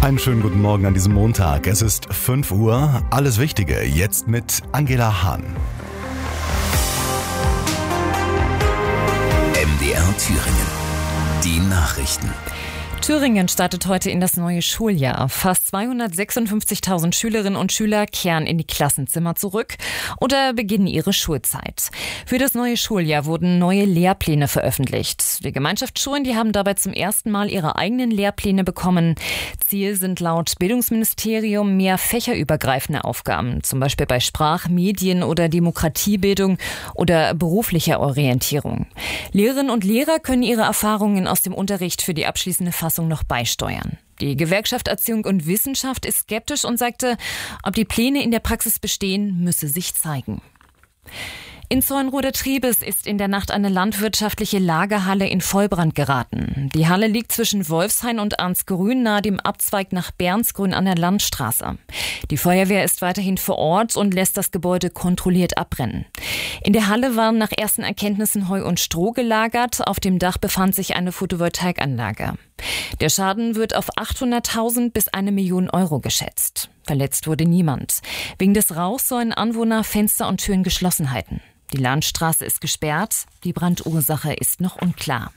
Einen schönen guten Morgen an diesem Montag. Es ist 5 Uhr. Alles Wichtige jetzt mit Angela Hahn. MDR Thüringen. Die Nachrichten. Thüringen startet heute in das neue Schuljahr. Fast 256.000 Schülerinnen und Schüler kehren in die Klassenzimmer zurück oder beginnen ihre Schulzeit. Für das neue Schuljahr wurden neue Lehrpläne veröffentlicht. Die Gemeinschaftsschulen, die haben dabei zum ersten Mal ihre eigenen Lehrpläne bekommen. Ziel sind laut Bildungsministerium mehr fächerübergreifende Aufgaben, zum Beispiel bei Sprach-, Medien- oder Demokratiebildung oder beruflicher Orientierung. Lehrerinnen und Lehrer können ihre Erfahrungen aus dem Unterricht für die abschließende Fassung noch beisteuern. Die Gewerkschaft Erziehung und Wissenschaft ist skeptisch und sagte, ob die Pläne in der Praxis bestehen, müsse sich zeigen. In Zeulenroda-Triebes ist in der Nacht eine landwirtschaftliche Lagerhalle in Vollbrand geraten. Die Halle liegt zwischen Wolfshain und Arnsgrün nahe dem Abzweig nach Bernsgrün an der Landstraße. Die Feuerwehr ist weiterhin vor Ort und lässt das Gebäude kontrolliert abbrennen. In der Halle waren nach ersten Erkenntnissen Heu und Stroh gelagert. Auf dem Dach befand sich eine Photovoltaikanlage. Der Schaden wird auf 800.000 bis 1 Million Euro geschätzt. Verletzt wurde niemand. Wegen des Rauchs sollen Anwohner Fenster und Türen geschlossen halten. Die Landstraße ist gesperrt, die Brandursache ist noch unklar.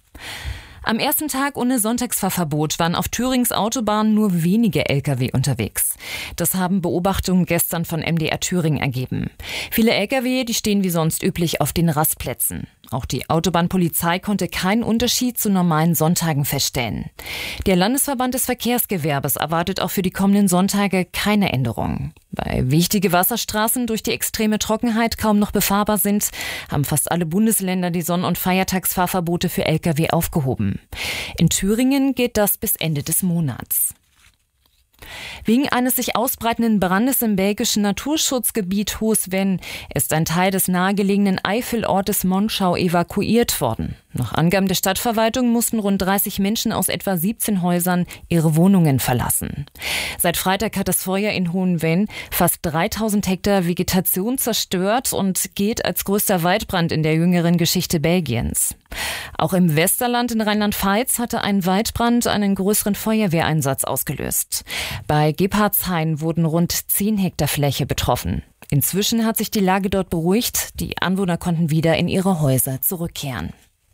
Am ersten Tag ohne Sonntagsfahrverbot waren auf Thürings Autobahnen nur wenige Lkw unterwegs. Das haben Beobachtungen gestern von MDR Thüringen ergeben. Viele Lkw, die stehen wie sonst üblich auf den Rastplätzen. Auch die Autobahnpolizei konnte keinen Unterschied zu normalen Sonntagen feststellen. Der Landesverband des Verkehrsgewerbes erwartet auch für die kommenden Sonntage keine Änderungen. Weil wichtige Wasserstraßen durch die extreme Trockenheit kaum noch befahrbar sind, haben fast alle Bundesländer die Sonn- und Feiertagsfahrverbote für Lkw aufgehoben. In Thüringen geht das bis Ende des Monats. Wegen eines sich ausbreitenden Brandes im belgischen Naturschutzgebiet Hohes-Venn ist ein Teil des nahegelegenen Eifelortes Monschau evakuiert worden. Nach Angaben der Stadtverwaltung mussten rund 30 Menschen aus etwa 17 Häusern ihre Wohnungen verlassen. Seit Freitag hat das Feuer in Hohen-Venn fast 3000 Hektar Vegetation zerstört und gilt als größter Waldbrand in der jüngeren Geschichte Belgiens. Auch im Westerland in Rheinland-Pfalz hatte ein Waldbrand einen größeren Feuerwehreinsatz ausgelöst. Bei Gebhardshain wurden rund 10 Hektar Fläche betroffen. Inzwischen hat sich die Lage dort beruhigt. Die Anwohner konnten wieder in ihre Häuser zurückkehren.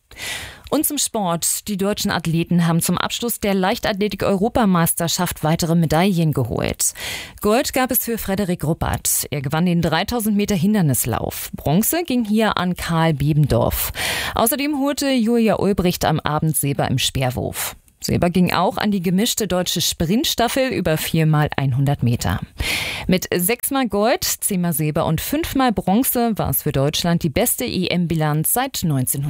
Und zum Sport. Die deutschen Athleten haben zum Abschluss der Leichtathletik-Europameisterschaft weitere Medaillen geholt. Gold gab es für Frederik Ruppert. Er gewann den 3000 Meter Hindernislauf. Bronze ging hier an Karl Biebendorf. Außerdem holte Julia Ulbricht am Abend Silber im Speerwurf. Silber ging auch an die gemischte deutsche Sprintstaffel über 4x100 Meter. Mit 6-mal Gold, 10-mal Silber und 5-mal Bronze war es für Deutschland die beste EM-Bilanz seit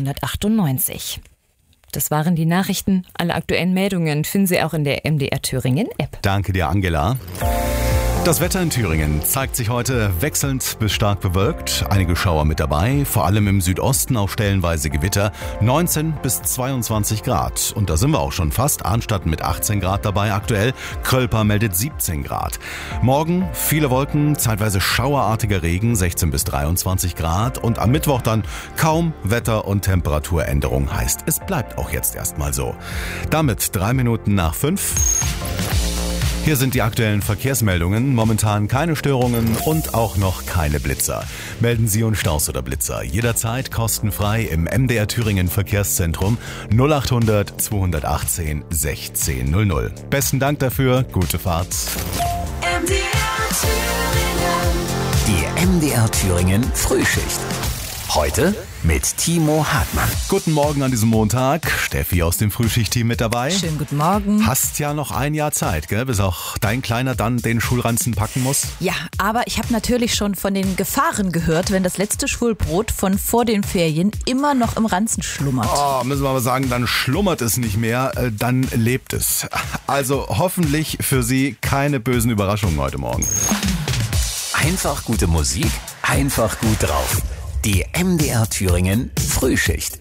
1998. Das waren die Nachrichten. Alle aktuellen Meldungen finden Sie auch in der MDR Thüringen App. Danke dir, Angela. Das Wetter in Thüringen zeigt sich heute wechselnd bis stark bewölkt. Einige Schauer mit dabei, vor allem im Südosten auch stellenweise Gewitter. 19 bis 22 Grad. Und da sind wir auch schon fast. Arnstadt mit 18 Grad dabei aktuell. Krölper meldet 17 Grad. Morgen viele Wolken, zeitweise schauerartiger Regen, 16 bis 23 Grad. Und am Mittwoch dann kaum Wetter- und Temperaturänderung. Heißt, es bleibt auch jetzt erstmal so. Damit 3 Minuten nach 5. Hier sind die aktuellen Verkehrsmeldungen. Momentan keine Störungen und auch noch keine Blitzer. Melden Sie uns Staus oder Blitzer jederzeit kostenfrei im MDR Thüringen Verkehrszentrum 0800 218 1600. Besten Dank dafür. Gute Fahrt. Die MDR Thüringen Frühschicht. Heute mit Timo Hartmann. Guten Morgen an diesem Montag. Steffi aus dem Frühschichtteam mit dabei. Schönen guten Morgen. Hast ja noch ein Jahr Zeit, gell? Bis auch dein Kleiner dann den Schulranzen packen muss. Ja, aber ich habe natürlich schon von den Gefahren gehört, wenn das letzte Schulbrot von vor den Ferien immer noch im Ranzen schlummert. Oh, müssen wir aber sagen, dann schlummert es nicht mehr, dann lebt es. Also hoffentlich für Sie keine bösen Überraschungen heute Morgen. Einfach gute Musik, einfach gut drauf. Die MDR Thüringen Frühschicht.